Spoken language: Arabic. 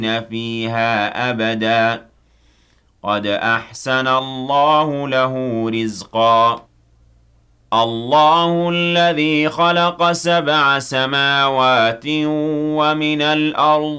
فيها أبدا قد أحسن الله له رزقا الله الذي خلق 7 سماوات ومن الأرض